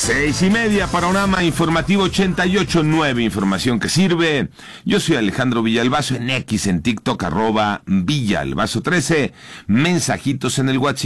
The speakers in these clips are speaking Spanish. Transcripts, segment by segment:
6:30, panorama informativo 88.9, información que sirve. Yo soy Alejandro Villalbazo, en X, en TikTok, @Villalbazo13, mensajitos en el WhatsApp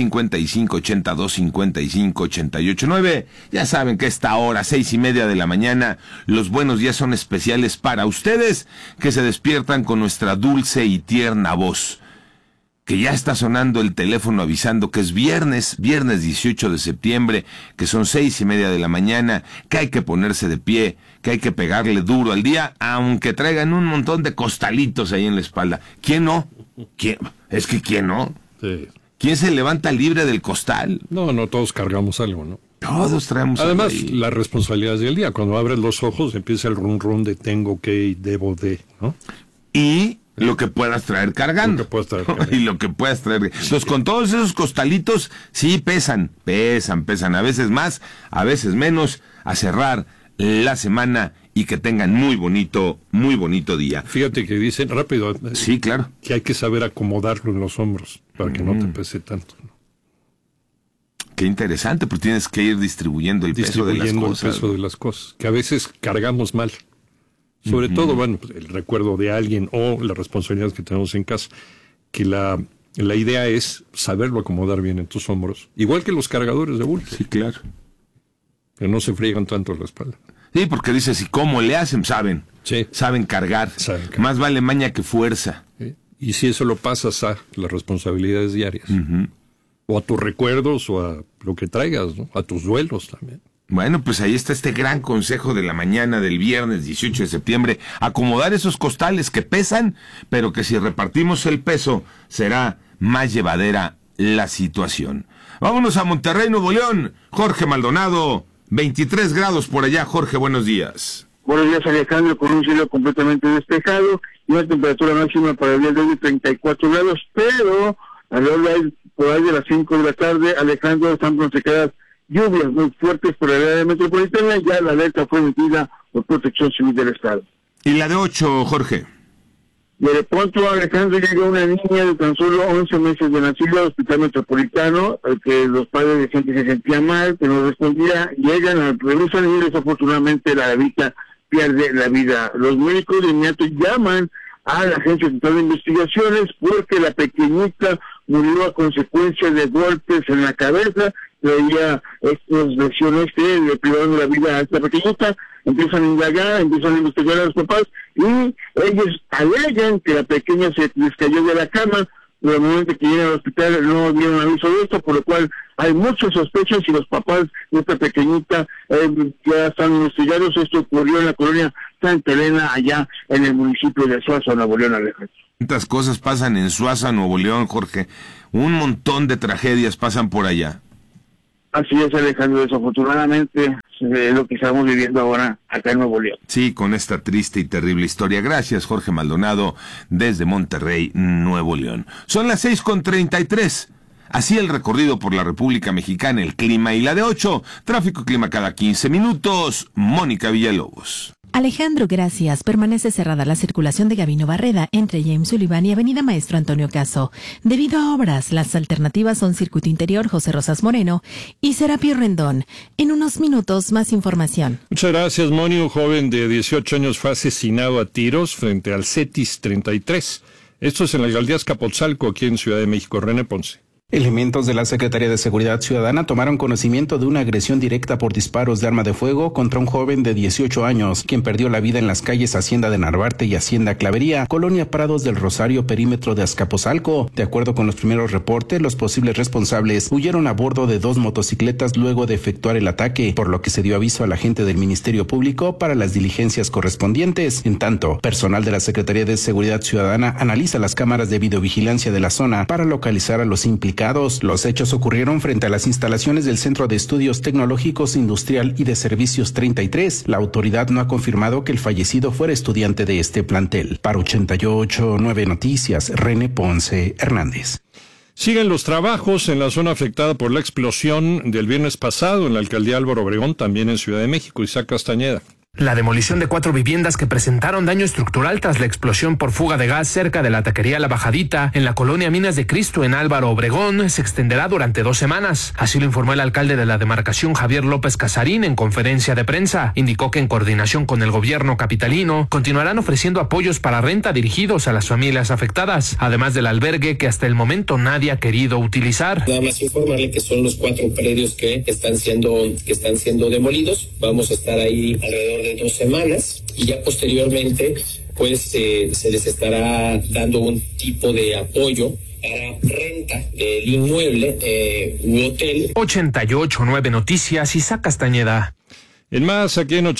5582558889. Ya saben que a esta hora, 6:30 de la mañana, los buenos días son especiales para ustedes, que se despiertan con nuestra dulce y tierna voz. Que ya está sonando el teléfono avisando que es viernes 18 de septiembre, que son 6:30 de la mañana, que hay que ponerse de pie, que hay que pegarle duro al día, aunque traigan un montón de costalitos ahí en la espalda. ¿Quién no? ¿Quién? Es que ¿quién no? Sí. ¿Quién se levanta libre del costal? No, todos cargamos algo, ¿no? Todos traemos Además, algo ahí. las responsabilidades del día. Cuando abres los ojos empieza el rum de tengo que y debo de, ¿no? Y lo que puedas traer cargando. Lo que puedas traer cargando. Y lo que puedas traer. Entonces, con todos esos costalitos, sí pesan. A veces más, a veces menos. A cerrar la semana y que tengan muy bonito día. Fíjate que dicen rápido. Sí, claro. Que hay que saber acomodarlo en los hombros para que no te pese tanto, ¿no? Qué interesante, pero tienes que ir distribuyendo el peso de las cosas. Que a veces cargamos mal. Sobre todo, bueno, pues, el recuerdo de alguien o las responsabilidades que tenemos en casa, que la idea es saberlo acomodar bien en tus hombros, igual que los cargadores de bulto. Sí, claro. Que no se friegan tanto la espalda. Sí, porque dices, ¿y cómo le hacen? Saben. Sí. Saben cargar. Más vale maña que fuerza. ¿Sí? Y si eso lo pasas a las responsabilidades diarias, o a tus recuerdos, o a lo que traigas, ¿no? A tus duelos también. Bueno, pues ahí está este gran consejo de la mañana del viernes 18 de septiembre. Acomodar esos costales que pesan, pero que si repartimos el peso, será más llevadera la situación. Vámonos a Monterrey, Nuevo León. Jorge Maldonado, 23 grados por allá. Jorge, buenos días. Buenos días, Alejandro, con un cielo completamente despejado y una temperatura máxima para el día de hoy de 34 grados, pero alrededor por ahí de las 5 de la tarde, Alejandro, están pronosticadas lluvias muy fuertes por el área metropolitana. Ya la alerta fue emitida por Protección Civil del Estado. ¿Y la de 8, Jorge? Y de pronto, Alejandro, llegó una niña de tan solo 11 meses de nacida al Hospital Metropolitano, que los padres de gente se sentían mal, que no respondía, llegan, revisan y desafortunadamente la bebita pierde la vida. Los médicos de inmediato llaman a la Agencia Central de Investigaciones porque la pequeñita murió a consecuencia de golpes en la cabeza. Traía estas lesiones que le privaron la vida a esta pequeñita. Empiezan a indagar, empiezan a investigar a los papás y ellos alegan que la pequeña se les cayó de la cama. Pero al momento que llegan al hospital no dieron aviso de esto, por lo cual hay muchas sospechas y los papás de esta pequeñita ya están investigados. Esto ocurrió en la colonia Santa Elena, allá en el municipio de Suazo, Nuevo León, Alejandro. ¿Cuántas cosas pasan en Suazo, Nuevo León, Jorge? Un montón de tragedias pasan por allá. Así es, Alejandro, desafortunadamente es lo que estamos viviendo ahora acá en Nuevo León. Sí, con esta triste y terrible historia. Gracias, Jorge Maldonado, desde Monterrey, Nuevo León. Son las 6:33. Así el recorrido por la República Mexicana, el clima y la de 8. Tráfico y clima cada 15 minutos. Mónica Villalobos. Alejandro, gracias. Permanece cerrada la circulación de Gabino Barreda entre James Sullivan y Avenida Maestro Antonio Caso. Debido a obras, las alternativas son Circuito Interior José Rosas Moreno y Serapio Rendón. En unos minutos, más información. Muchas gracias, Moni. Un joven de 18 años fue asesinado a tiros frente al CETIS 33. Esto es en la alcaldía Azcapotzalco, aquí en Ciudad de México. René Ponce. Elementos de la Secretaría de Seguridad Ciudadana tomaron conocimiento de una agresión directa por disparos de arma de fuego contra un joven de 18 años, quien perdió la vida en las calles Hacienda de Narvarte y Hacienda Clavería, Colonia Prados del Rosario, perímetro de Azcapotzalco. De acuerdo con los primeros reportes, los posibles responsables huyeron a bordo de 2 motocicletas luego de efectuar el ataque, por lo que se dio aviso a la gente del Ministerio Público para las diligencias correspondientes. En tanto, personal de la Secretaría de Seguridad Ciudadana analiza las cámaras de videovigilancia de la zona para localizar a los implicados. Los hechos ocurrieron frente a las instalaciones del Centro de Estudios Tecnológicos Industrial y de Servicios 33. La autoridad no ha confirmado que el fallecido fuera estudiante de este plantel. Para 88.9 Noticias, René Ponce Hernández. Siguen los trabajos en la zona afectada por la explosión del viernes pasado en la alcaldía Álvaro Obregón, también en Ciudad de México. Isaac Castañeda. La demolición de 4 viviendas que presentaron daño estructural tras la explosión por fuga de gas cerca de la taquería La Bajadita en la colonia Minas de Cristo en Álvaro Obregón se extenderá durante 2 semanas. Así lo informó el alcalde de la demarcación, Javier López Casarín, en conferencia de prensa. Indicó que en coordinación con el gobierno capitalino continuarán ofreciendo apoyos para renta dirigidos a las familias afectadas, además del albergue que hasta el momento nadie ha querido utilizar. Nada más informarle que son los 4 predios que están siendo demolidos. Vamos a estar ahí alrededor de 2 semanas y ya posteriormente pues se les estará dando un tipo de apoyo para renta del inmueble u hotel. 88.9 Noticias, Isaac Castañeda. En más, aquí en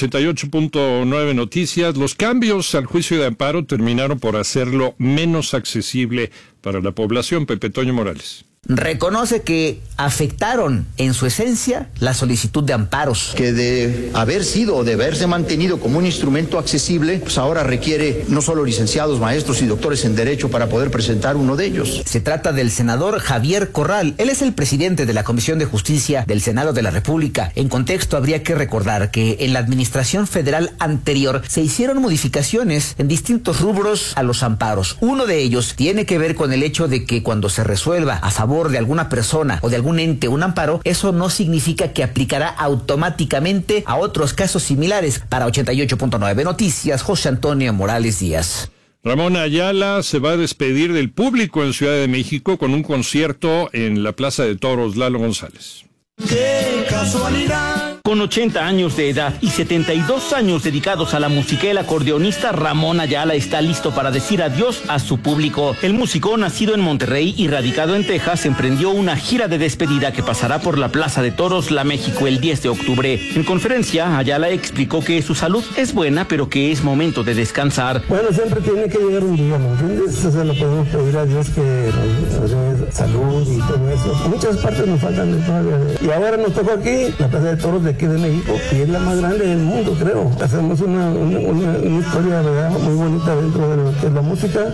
88.9 Noticias, los cambios al juicio de amparo terminaron por hacerlo menos accesible para la población. Pepe Toño Morales. Reconoce que afectaron en su esencia la solicitud de amparos. Que de haber sido o de haberse mantenido como un instrumento accesible, pues ahora requiere no solo licenciados, maestros y doctores en Derecho para poder presentar uno de ellos. Se trata del senador Javier Corral. Él es el presidente de la Comisión de Justicia del Senado de la República. En contexto, habría que recordar que en la administración federal anterior se hicieron modificaciones en distintos rubros a los amparos. Uno de ellos tiene que ver con el hecho de que cuando se resuelva a favor de alguna persona o de algún ente un amparo, eso no significa que aplicará automáticamente a otros casos similares. Para 88.9 Noticias, José Antonio Morales Díaz. Ramón Ayala se va a despedir del público en Ciudad de México con un concierto en la Plaza de Toros. Lalo González. ¡Qué casualidad! Con 80 años de edad y 72 años dedicados a la música, el acordeonista Ramón Ayala está listo para decir adiós a su público. El músico, nacido en Monterrey y radicado en Texas, emprendió una gira de despedida que pasará por la Plaza de Toros, La México, el 10 de octubre. En conferencia, Ayala explicó que su salud es buena, pero que es momento de descansar. Bueno, siempre tiene que llegar un día, ¿me entiendes? Eso se lo podemos pedir a Dios, que nos dé salud y todo eso. Muchas partes nos faltan todavía. Y ahora nos tocó aquí, la Plaza de Toros de aquí de México, y es la más grande del mundo, creo. Hacemos una historia, ¿verdad?, muy bonita dentro de lo que es la música.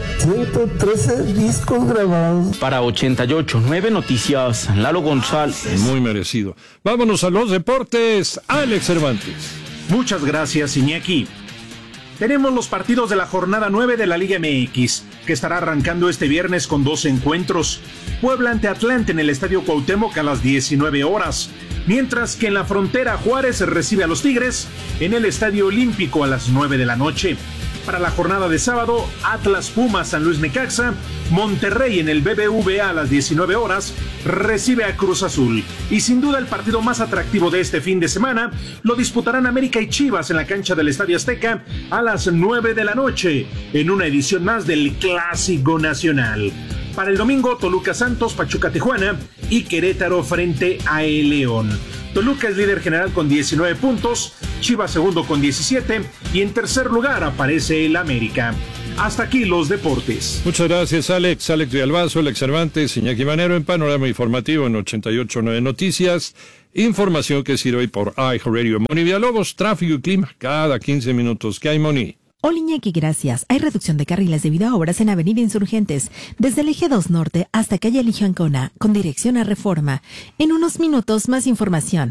113 discos grabados. Para 88.9 Noticias, Lalo González. Muy merecido. Vámonos a los deportes. Alex Cervantes. Muchas gracias, Iñaki. Tenemos los partidos de la jornada 9 de la Liga MX, que estará arrancando este viernes con 2 encuentros. Puebla ante Atlante en el Estadio Cuauhtémoc a las 19 horas, mientras que en la frontera Juárez recibe a los Tigres en el Estadio Olímpico a las 9 de la noche. Para la jornada de sábado, Atlas Pumas San Luis Necaxa, Monterrey en el BBVA a las 19 horas, recibe a Cruz Azul. Y sin duda el partido más atractivo de este fin de semana lo disputarán América y Chivas en la cancha del Estadio Azteca a las 9 de la noche, en una edición más del Clásico Nacional. Para el domingo, Toluca Santos, Pachuca Tijuana y Querétaro frente a el León. Toluca es líder general con 19 puntos, Chivas segundo con 17 y en tercer lugar aparece el América. Hasta aquí los deportes. Muchas gracias, Alex. Alex de Albazo, Alex Cervantes, Iñaki Manero en Panorama Informativo en 88.9 Noticias. Información que sirve hoy por iHeartRadio. Moni Villalobos, tráfico y clima cada 15 minutos. ¿Qué hay, Moni? Hola, Iñaki, gracias. Hay reducción de carriles debido a obras en Avenida Insurgentes, desde el Eje 2 Norte hasta Calle Eligio Ancona, con dirección a Reforma. En unos minutos, más información.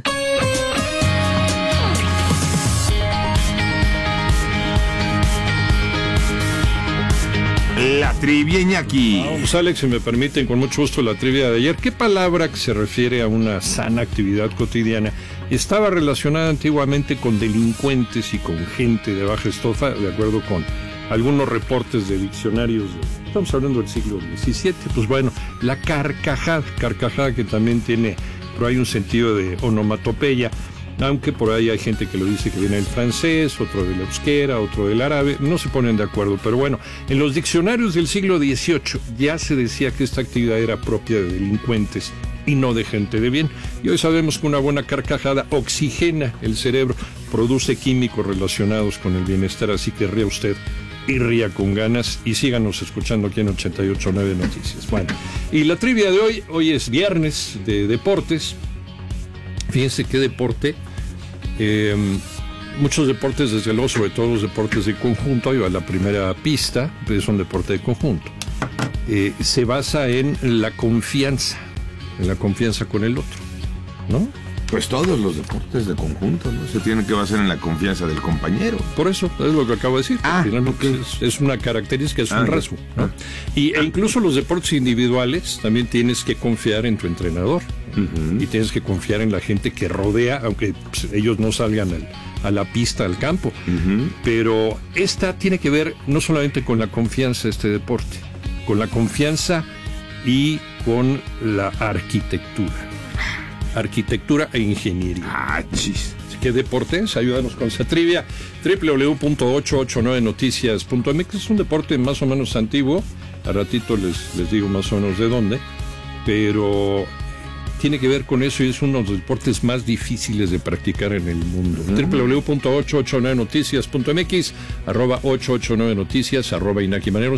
La trivia, Iñaki. Vamos, Alex, si me permiten, con mucho gusto la trivia de ayer. ¿Qué palabra que se refiere a una sana actividad cotidiana estaba relacionada antiguamente con delincuentes y con gente de baja estofa, de acuerdo con algunos reportes de diccionarios? Estamos hablando del siglo XVII. Pues bueno, la carcajada que también tiene, pero hay un sentido de onomatopeya. Aunque por ahí hay gente que lo dice que viene del francés, otro del euskera, otro del árabe, no se ponen de acuerdo. Pero bueno, en los diccionarios del siglo XVIII ya se decía que esta actividad era propia de delincuentes y no de gente de bien. Y hoy sabemos que una buena carcajada oxigena el cerebro, produce químicos relacionados con el bienestar, así que ría usted y ría con ganas y síganos escuchando aquí en 88.9 Noticias. Bueno, y la trivia de hoy es viernes de deportes. Fíjense qué deporte, muchos deportes, desde luego, sobre todo los deportes de conjunto. Ahí va la primera pista, es un deporte de conjunto. Se basa en la confianza con el otro, ¿no? Pues todos los deportes de conjunto, ¿no? Se tienen que basar en la confianza del compañero. Por eso, es lo que acabo de decir. Finalmente es una característica, es un rasgo, ¿no? E incluso los deportes individuales también tienes que confiar en tu entrenador. Y tienes que confiar en la gente que rodea, aunque pues, ellos no salgan a la pista, al campo. Pero esta tiene que ver no solamente con la confianza, este deporte, con la confianza y con la arquitectura. Arquitectura e ingeniería. Chis. Así que deportes, ayúdanos con esa trivia. www.889noticias.mx. Es un deporte más o menos antiguo. A ratito les digo más o menos de dónde. Pero tiene que ver con eso y es uno de los deportes más difíciles de practicar en el mundo. www.889noticias.mx, @889noticias, @Inaki Manero,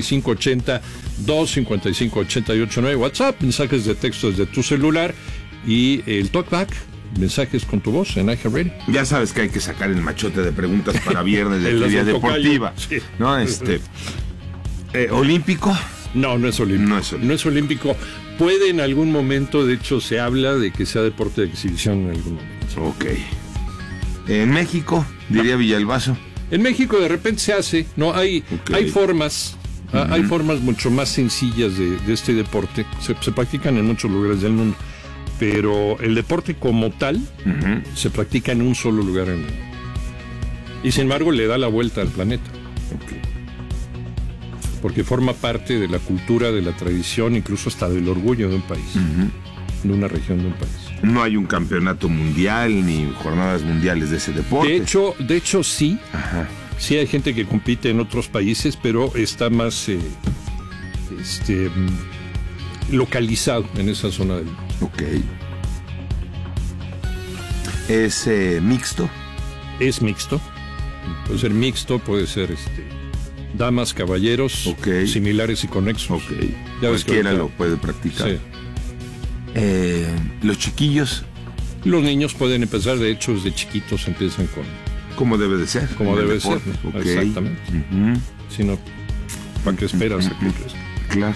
5580-255-889, WhatsApp, mensajes de texto desde tu celular y el talkback, mensajes con tu voz en iHeartRadio. Ya sabes que hay que sacar el machote de preguntas para viernes de trivia deportiva. Sí. ¿No? ¿Olímpico? No es olímpico. No es olímpico. Puede en algún momento, de hecho se habla de que sea deporte de exhibición en algún momento. Ok. En México, diría Villalbazo. En México de repente se hace, ¿no? Hay formas, hay formas mucho más sencillas de este deporte. Se practican en muchos lugares del mundo. Pero el deporte como tal se practica en un solo lugar en el mundo. Y sin embargo le da la vuelta al planeta. Porque forma parte de la cultura, de la tradición, incluso hasta del orgullo de un país, de una región de un país. No hay un campeonato mundial ni jornadas mundiales de ese deporte. De hecho sí. Sí hay gente que compite en otros países, pero está más localizado en esa zona del mundo. Ok. ¿Es mixto? Es mixto. Puede ser mixto, puede ser damas, caballeros, similares y conexos. Cualquiera lo puede practicar. Sí. Los chiquillos. Los niños pueden empezar, de hecho, desde chiquitos empiezan con... Como debe de ser. Como debe ser. Exactamente. Si no, ¿para qué esperas a que crezca? Claro.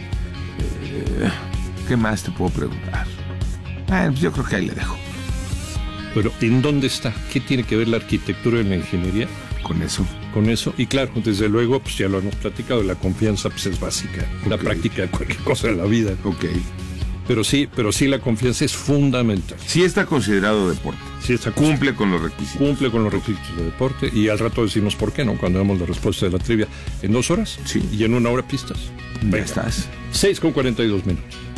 ¿Qué más te puedo preguntar? Pues yo creo que ahí le dejo. Pero ¿en dónde está? ¿Qué tiene que ver la arquitectura y la ingeniería? Con eso. Y claro, desde luego, pues ya lo hemos platicado, la confianza pues es básica, la práctica de cualquier cosa en la vida. Pero sí, la confianza es fundamental. Sí está considerado deporte. Sí está Cumple con los requisitos. Cumple con los requisitos de deporte y al rato decimos por qué, ¿no? Cuando damos la respuesta de la trivia. En 2 horas. Sí. Y en 1 hora pistas. Ya estás. 6:42 minutos.